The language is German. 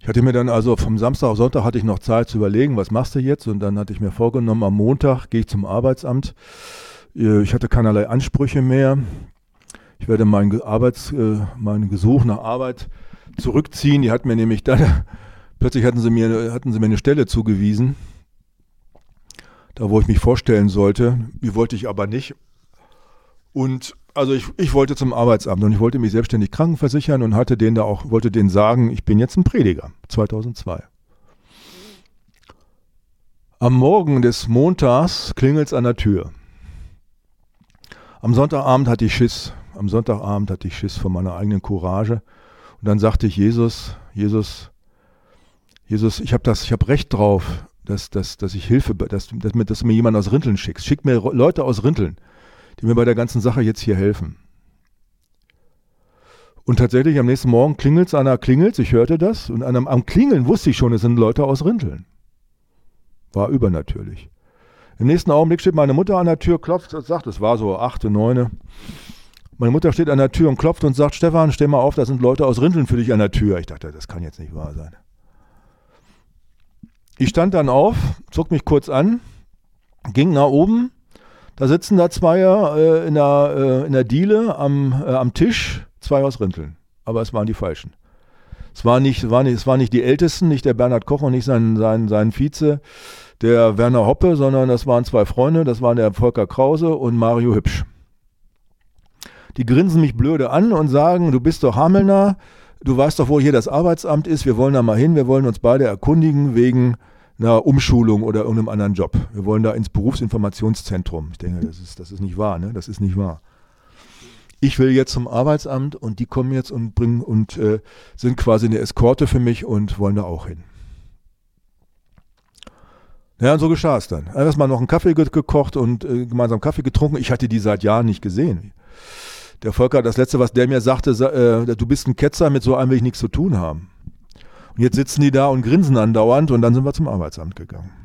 Ich hatte mir dann also vom Samstag auf Sonntag hatte ich noch Zeit zu überlegen, was machst du jetzt? Und dann hatte ich mir vorgenommen, am Montag gehe ich zum Arbeitsamt. Ich hatte keinerlei Ansprüche mehr. Ich werde mein Gesuch nach Arbeit zurückziehen. Die hat mir nämlich dann, plötzlich hatten sie mir eine Stelle zugewiesen, da wo ich mich vorstellen sollte. Die wollte ich aber nicht. Und also ich wollte zum Arbeitsamt und ich wollte mich selbstständig krankenversichern und wollte denen sagen, ich bin jetzt ein Prediger, 2002. Am Morgen des Montags klingelt es an der Tür. Am Sonntagabend hatte ich Schiss vor meiner eigenen Courage. Und dann sagte ich, Jesus, ich habe Recht drauf, dass ich Hilfe, dass mir jemand aus Rinteln schickst. Schick mir Leute aus Rinteln, die mir bei der ganzen Sache jetzt hier helfen. Und tatsächlich am nächsten Morgen einer klingelt, ich hörte das, und am Klingeln wusste ich schon, es sind Leute aus Rinteln. War übernatürlich. Im nächsten Augenblick steht meine Mutter an der Tür, klopft und sagt, es war so 8, 9. Meine Mutter steht an der Tür und klopft und sagt, Stefan, steh mal auf, da sind Leute aus Rinteln für dich an der Tür. Ich dachte, das kann jetzt nicht wahr sein. Ich stand dann auf, zog mich kurz an, ging nach oben. Da sitzen da zwei in der Diele am Tisch, 2 aus Rinteln. Aber es waren die Falschen. Es waren nicht die Ältesten, nicht der Bernhard Koch und nicht sein Vize, der Werner Hoppe, sondern das waren 2 Freunde, das waren der Volker Krause und Mario Hübsch. Die grinsen mich blöde an und sagen, du bist doch Hamelner, du weißt doch, wo hier das Arbeitsamt ist, wir wollen da mal hin, wir wollen uns beide erkundigen wegen einer Umschulung oder irgendeinem anderen Job. Wir wollen da ins Berufsinformationszentrum. Ich denke, das ist nicht wahr, ne? Das ist nicht wahr. Ich will jetzt zum Arbeitsamt und die kommen jetzt und sind quasi eine Eskorte für mich und wollen da auch hin. Ja, und so geschah es dann. Erstmal noch einen Kaffee gekocht und gemeinsam Kaffee getrunken. Ich hatte die seit Jahren nicht gesehen. Der Volker, das Letzte, was der mir sagte, du bist ein Ketzer, mit so einem will ich nichts zu tun haben. Und jetzt sitzen die da und grinsen andauernd und dann sind wir zum Arbeitsamt gegangen.